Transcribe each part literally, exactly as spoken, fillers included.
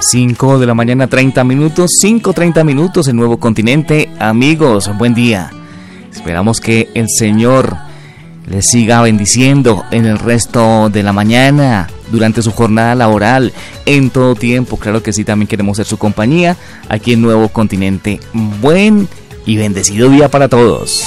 cinco de la mañana, treinta minutos, cinco treinta minutos en Nuevo Continente. Amigos, buen día. Esperamos que el Señor les siga bendiciendo en el resto de la mañana, durante su jornada laboral, en todo tiempo. Claro que sí, también queremos ser su compañía aquí en Nuevo Continente. Buen y bendecido día para todos.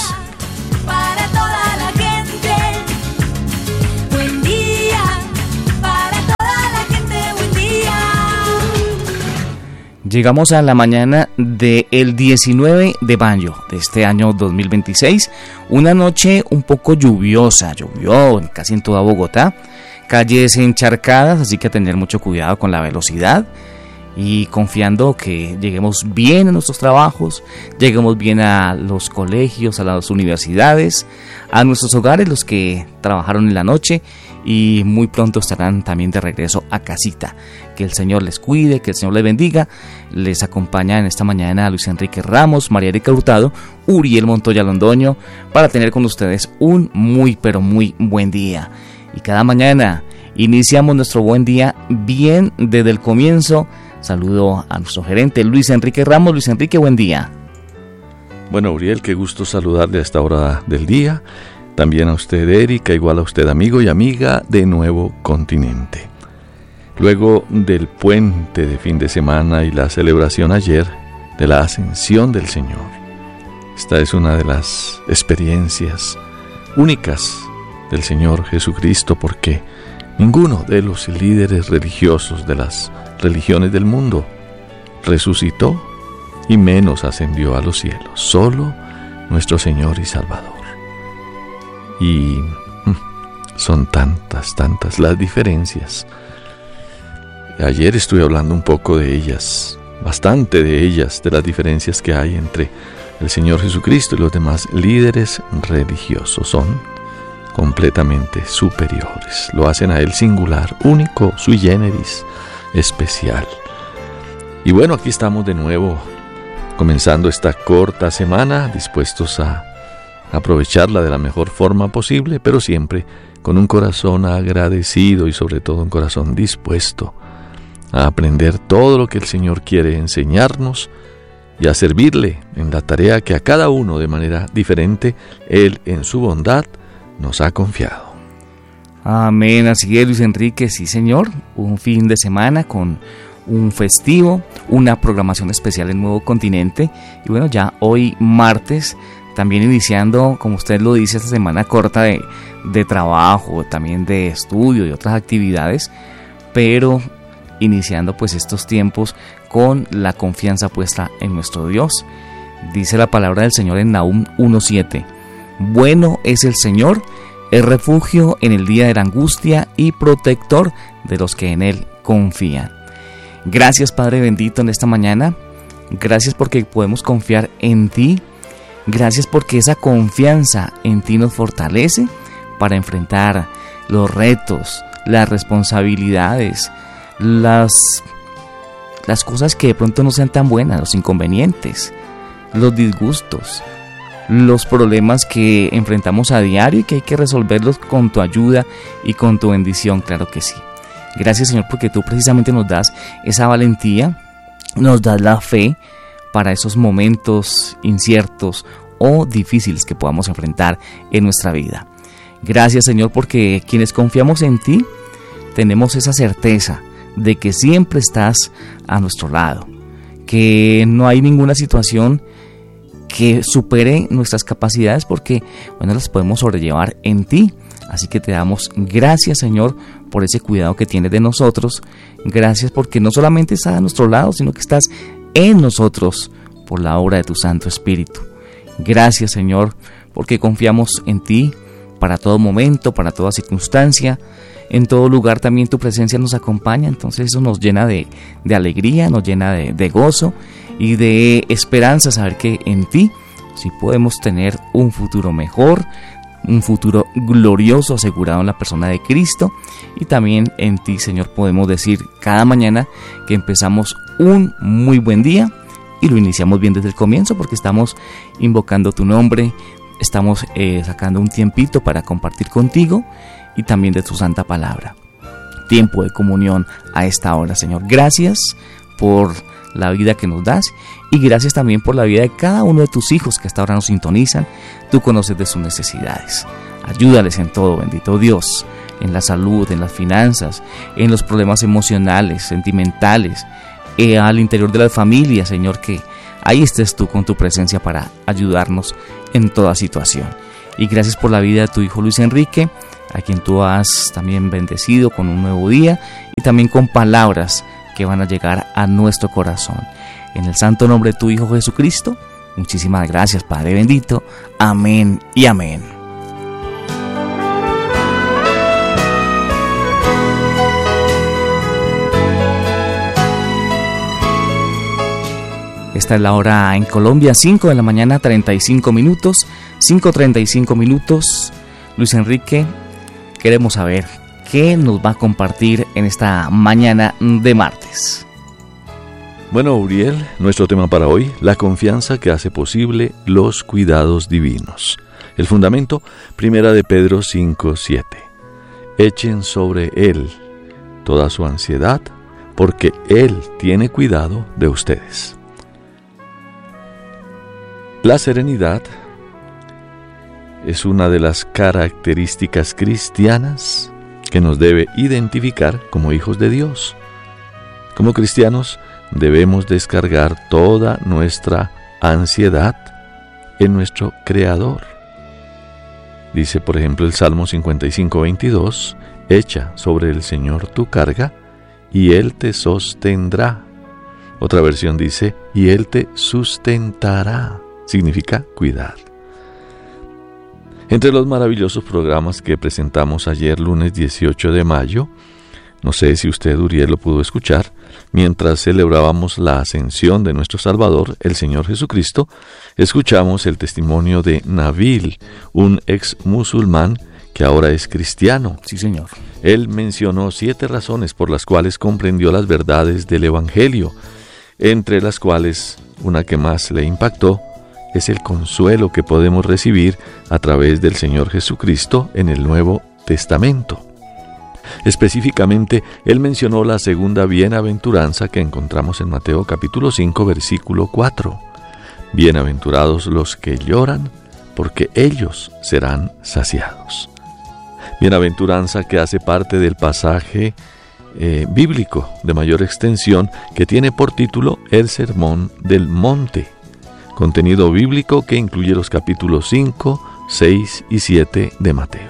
Llegamos a la mañana del diecinueve de mayo de este año dos mil veintiséis, una noche un poco lluviosa, llovió casi en toda Bogotá, calles encharcadas, así que a tener mucho cuidado con la velocidad y confiando que lleguemos bien a nuestros trabajos, lleguemos bien a los colegios, a las universidades, a nuestros hogares, los que trabajaron en la noche y muy pronto estarán también de regreso a casita. Que el Señor les cuide, que el Señor les bendiga. Les acompaña en esta mañana Luis Enrique Ramos, María Erika Hurtado, Uriel Montoya Londoño, para tener con ustedes un muy pero muy buen día. Y cada mañana iniciamos nuestro buen día bien desde el comienzo. Saludo a nuestro gerente Luis Enrique Ramos. Luis Enrique, buen día. Bueno, Uriel, qué gusto saludarle a esta hora del día. También a usted, Erika, igual a usted, amigo y amiga de Nuevo Continente. Luego del puente de fin de semana y la celebración ayer de la ascensión del Señor, esta es una de las experiencias únicas del Señor Jesucristo, porque ninguno de los líderes religiosos de las religiones del mundo resucitó y menos ascendió a los cielos, solo nuestro Señor y Salvador. Y son tantas, tantas las diferencias. Ayer estuve hablando un poco de ellas, bastante de ellas, de las diferencias que hay entre el Señor Jesucristo y los demás líderes religiosos. Son completamente superiores. Lo hacen a Él singular, único, sui generis, especial. Y bueno, aquí estamos de nuevo, comenzando esta corta semana, dispuestos a aprovecharla de la mejor forma posible, pero siempre con un corazón agradecido y sobre todo un corazón dispuesto a aprender todo lo que el Señor quiere enseñarnos y a servirle en la tarea que a cada uno de manera diferente Él en su bondad nos ha confiado. Amén, así es, Luis Enrique, sí Señor, un fin de semana con un festivo, una programación especial en Nuevo Continente y bueno, ya hoy martes, también iniciando, como usted lo dice, esta semana corta de, de trabajo, también de estudio y otras actividades, pero iniciando pues estos tiempos con la confianza puesta en nuestro Dios. Dice la palabra del Señor en Nahum uno siete: bueno es el Señor, es refugio en el día de la angustia y protector de los que en Él confían. Gracias, Padre bendito, en esta mañana. Gracias porque podemos confiar en Ti. Gracias porque esa confianza en Ti nos fortalece para enfrentar los retos, las responsabilidades, las, las cosas que de pronto no sean tan buenas, los inconvenientes, los disgustos, los problemas que enfrentamos a diario y que hay que resolverlos con Tu ayuda y con Tu bendición, claro que sí. Gracias, Señor, porque Tú precisamente nos das esa valentía, nos das la fe para esos momentos inciertos o difíciles que podamos enfrentar en nuestra vida. Gracias, Señor, porque quienes confiamos en Ti tenemos esa certeza de que siempre estás a nuestro lado, que no hay ninguna situación que supere nuestras capacidades porque, bueno, las podemos sobrellevar en Ti. Así que te damos gracias, Señor, por ese cuidado que tienes de nosotros. Gracias porque no solamente estás a nuestro lado, sino que estás en nosotros por la obra de tu Santo Espíritu. Gracias, Señor, porque confiamos en Ti para todo momento, para toda circunstancia. En todo lugar también Tu presencia nos acompaña, entonces eso nos llena de, de alegría, nos llena de, de gozo y de esperanza, saber que en Ti sí podemos tener un futuro mejor, un futuro glorioso asegurado en la persona de Cristo. Y también en Ti, Señor, podemos decir cada mañana que empezamos un muy buen día y lo iniciamos bien desde el comienzo porque estamos invocando Tu nombre, estamos eh, sacando un tiempito para compartir contigo y también de Tu santa palabra. Tiempo de comunión a esta hora, Señor. Gracias por la vida que nos das y gracias también por la vida de cada uno de tus hijos que hasta ahora nos sintonizan. Tú conoces de sus necesidades. Ayúdales en todo, bendito Dios, en la salud, en las finanzas, en los problemas emocionales, sentimentales, eh, al interior de las familias, Señor, que ahí estés tú con tu presencia para ayudarnos en toda situación. Y gracias por la vida de tu hijo Luis Enrique, a quien tú has también bendecido con un nuevo día y también con palabras que van a llegar a nuestro corazón. En el santo nombre de tu Hijo Jesucristo, muchísimas gracias, Padre bendito. Amén y amén. Esta es la hora en Colombia, cinco de la mañana, treinta y cinco minutos, cinco treinta y cinco minutos. Luis Enrique, queremos saber qué nos va a compartir en esta mañana de martes. Bueno, Uriel, nuestro tema para hoy, la confianza que hace posible los cuidados divinos. El fundamento, primera de Pedro cinco, siete. Echen sobre Él toda su ansiedad, porque Él tiene cuidado de ustedes. La serenidad es una de las características cristianas que nos debe identificar como hijos de Dios. Como cristianos debemos descargar toda nuestra ansiedad en nuestro Creador. Dice, por ejemplo, el Salmo cincuenta y cinco, veintidós, echa sobre el Señor tu carga y Él te sostendrá. Otra versión dice, y Él te sustentará. Significa cuidar. Entre los maravillosos programas que presentamos ayer, lunes dieciocho de mayo, no sé si usted, Uriel, lo pudo escuchar, mientras celebrábamos la ascensión de nuestro Salvador, el Señor Jesucristo, escuchamos el testimonio de Nabil, un ex musulmán que ahora es cristiano. Sí, señor. Él mencionó siete razones por las cuales comprendió las verdades del Evangelio, entre las cuales una que más le impactó es el consuelo que podemos recibir a través del Señor Jesucristo en el Nuevo Testamento. Específicamente, él mencionó la segunda bienaventuranza que encontramos en Mateo capítulo cinco, versículo cuatro. Bienaventurados los que lloran, porque ellos serán saciados. Bienaventuranza que hace parte del pasaje eh, bíblico de mayor extensión que tiene por título el Sermón del Monte. Contenido bíblico que incluye los capítulos cinco, seis y siete de Mateo.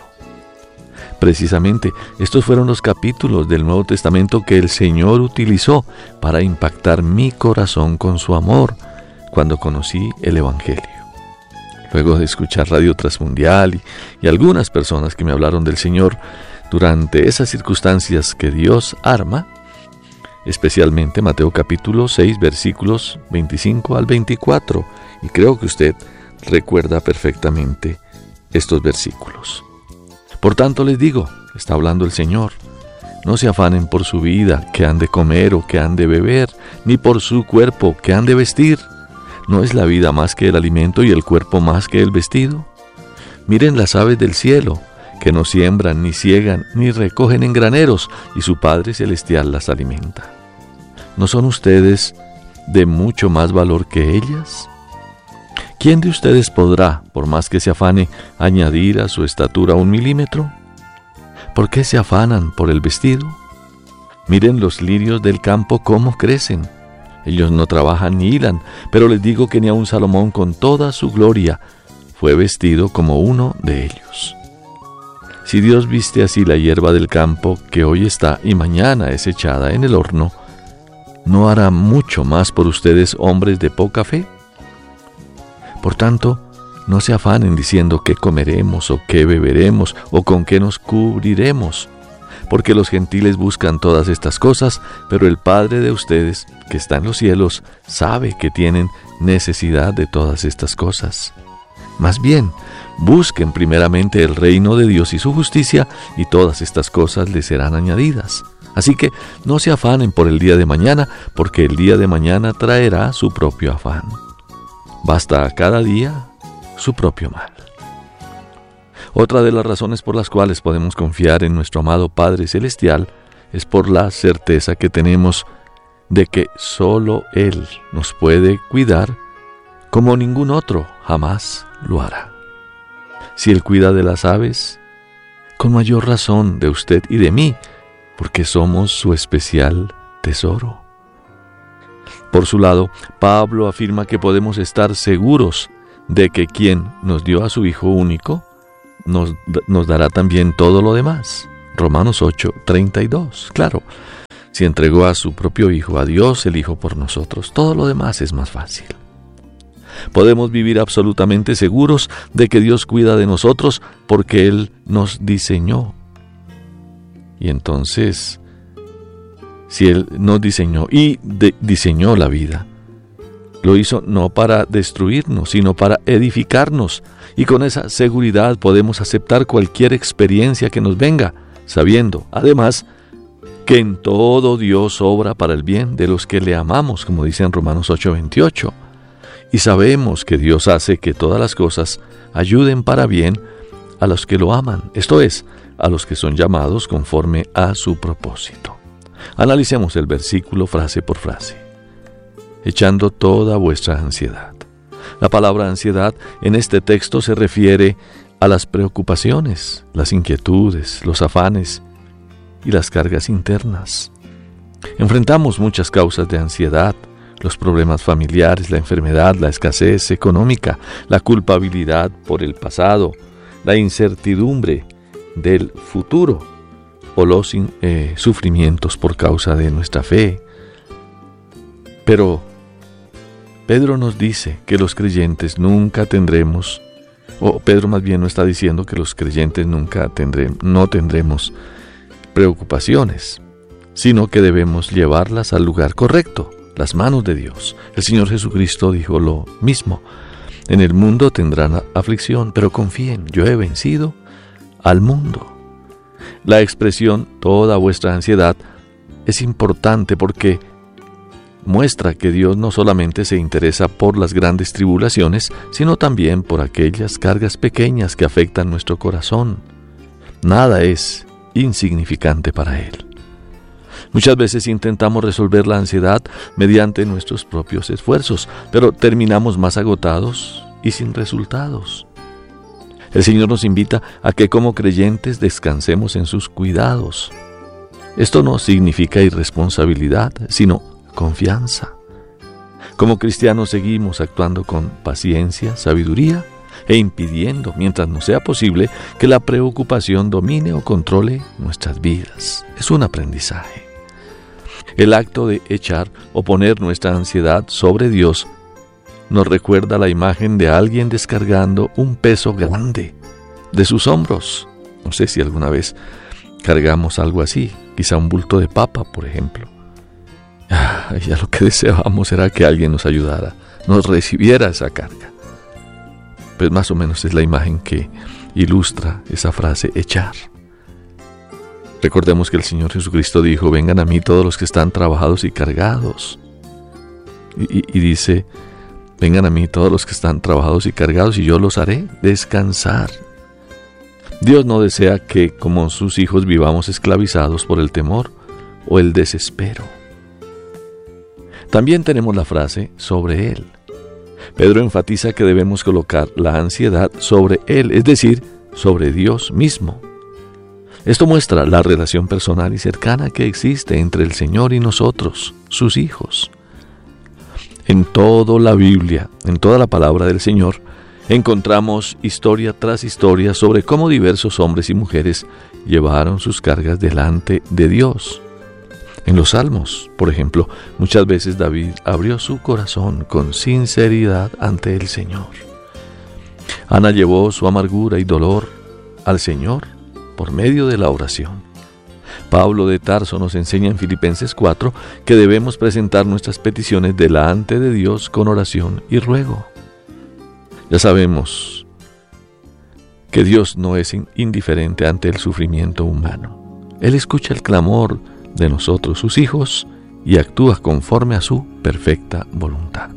Precisamente, estos fueron los capítulos del Nuevo Testamento que el Señor utilizó para impactar mi corazón con su amor cuando conocí el Evangelio. Luego de escuchar Radio Transmundial y, y algunas personas que me hablaron del Señor durante esas circunstancias que Dios arma, especialmente Mateo capítulo seis, versículos veinticinco al veinticuatro, y creo que usted recuerda perfectamente estos versículos. Por tanto les digo, está hablando el Señor, no se afanen por su vida, que han de comer o que han de beber, ni por su cuerpo, que han de vestir. ¿No es la vida más que el alimento y el cuerpo más que el vestido? Miren las aves del cielo, que no siembran, ni ciegan, ni recogen en graneros, y su Padre Celestial las alimenta. ¿No son ustedes de mucho más valor que ellas? ¿Quién de ustedes podrá, por más que se afane, añadir a su estatura un milímetro? ¿Por qué se afanan por el vestido? Miren los lirios del campo cómo crecen. Ellos no trabajan ni hilan, pero les digo que ni aun Salomón con toda su gloria fue vestido como uno de ellos. Si Dios viste así la hierba del campo, que hoy está y mañana es echada en el horno, ¿no hará mucho más por ustedes, hombres de poca fe? Por tanto, no se afanen diciendo qué comeremos o qué beberemos o con qué nos cubriremos, porque los gentiles buscan todas estas cosas, pero el Padre de ustedes, que está en los cielos, sabe que tienen necesidad de todas estas cosas. Más bien, busquen primeramente el reino de Dios y su justicia, y todas estas cosas les serán añadidas. Así que no se afanen por el día de mañana, porque el día de mañana traerá su propio afán. Basta a cada día su propio mal. Otra de las razones por las cuales podemos confiar en nuestro amado Padre Celestial es por la certeza que tenemos de que solo Él nos puede cuidar como ningún otro jamás lo hará. Si Él cuida de las aves, con mayor razón de usted y de mí, porque somos su especial tesoro. Por su lado, Pablo afirma que podemos estar seguros de que quien nos dio a su Hijo único nos, nos dará también todo lo demás. Romanos ocho, treinta y dos. Claro, si entregó a su propio Hijo, a Dios el Hijo por nosotros, todo lo demás es más fácil. Podemos vivir absolutamente seguros de que Dios cuida de nosotros porque Él nos diseñó. Y entonces, si Él nos diseñó y de, diseñó la vida, lo hizo no para destruirnos, sino para edificarnos. Y con esa seguridad podemos aceptar cualquier experiencia que nos venga, sabiendo, además, que en todo Dios obra para el bien de los que le amamos, como dice en Romanos ocho, veintiocho. Y sabemos que Dios hace que todas las cosas ayuden para bien a los que lo aman, esto es, a los que son llamados conforme a su propósito. Analicemos el versículo frase por frase. Echando toda vuestra ansiedad. La palabra ansiedad en este texto se refiere a las preocupaciones, las inquietudes, los afanes y las cargas internas. Enfrentamos muchas causas de ansiedad, los problemas familiares, la enfermedad, la escasez económica, la culpabilidad por el pasado, la incertidumbre del futuro o los eh, sufrimientos por causa de nuestra fe. Pero Pedro nos dice que los creyentes nunca tendremos, o Pedro más bien no está diciendo que los creyentes nunca tendremos, no tendremos preocupaciones, sino que debemos llevarlas al lugar correcto, las manos de Dios. El Señor Jesucristo dijo lo mismo: en el mundo tendrán aflicción, pero confíen, yo he vencido al mundo. La expresión toda vuestra ansiedad es importante porque muestra que Dios no solamente se interesa por las grandes tribulaciones, sino también por aquellas cargas pequeñas que afectan nuestro corazón. Nada es insignificante para Él. Muchas veces intentamos resolver la ansiedad mediante nuestros propios esfuerzos, pero terminamos más agotados y sin resultados. El Señor nos invita a que como creyentes descansemos en sus cuidados. Esto no significa irresponsabilidad, sino confianza. Como cristianos seguimos actuando con paciencia, sabiduría e impidiendo, mientras nos sea posible, que la preocupación domine o controle nuestras vidas. Es un aprendizaje. El acto de echar o poner nuestra ansiedad sobre Dios nos recuerda la imagen de alguien descargando un peso grande de sus hombros. No sé si alguna vez cargamos algo así, quizá un bulto de papa, por ejemplo. Ah, ya lo que deseábamos era que alguien nos ayudara, nos recibiera esa carga. Pues más o menos es la imagen que ilustra esa frase, echar. Recordemos que el Señor Jesucristo dijo: vengan a mí todos los que están trabajados y cargados. Y, y, y dice: vengan a mí todos los que están trabajados y cargados y yo los haré descansar. Dios no desea que como sus hijos vivamos esclavizados por el temor o el desespero. También tenemos la frase sobre Él. Pedro enfatiza que debemos colocar la ansiedad sobre Él, es decir, sobre Dios mismo. Esto muestra la relación personal y cercana que existe entre el Señor y nosotros, sus hijos. En toda la Biblia, en toda la palabra del Señor, encontramos historia tras historia sobre cómo diversos hombres y mujeres llevaron sus cargas delante de Dios. En los Salmos, por ejemplo, muchas veces David abrió su corazón con sinceridad ante el Señor. Ana llevó su amargura y dolor al Señor por medio de la oración. Pablo de Tarso nos enseña en Filipenses cuatro que debemos presentar nuestras peticiones delante de Dios con oración y ruego. Ya sabemos que Dios no es indiferente ante el sufrimiento humano. Él escucha el clamor de nosotros, sus hijos, y actúa conforme a su perfecta voluntad.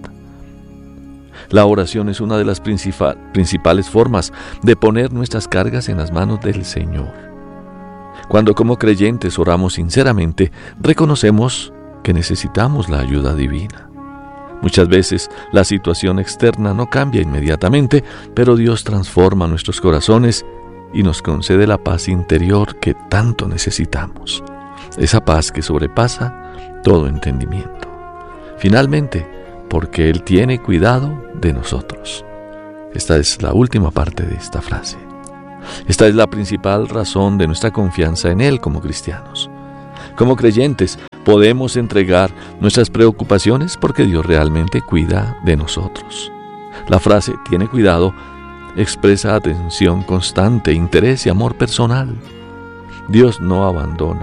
La oración es una de las principal, principales formas de poner nuestras cargas en las manos del Señor. Cuando como creyentes oramos sinceramente, reconocemos que necesitamos la ayuda divina. Muchas veces la situación externa no cambia inmediatamente, pero Dios transforma nuestros corazones y nos concede la paz interior que tanto necesitamos. Esa paz que sobrepasa todo entendimiento. Finalmente, porque Él tiene cuidado de nosotros. Esta es la última parte de esta frase. Esta es la principal razón de nuestra confianza en Él como cristianos. Como creyentes, podemos entregar nuestras preocupaciones porque Dios realmente cuida de nosotros. La frase "tiene cuidado" expresa atención constante, interés y amor personal. Dios no abandona,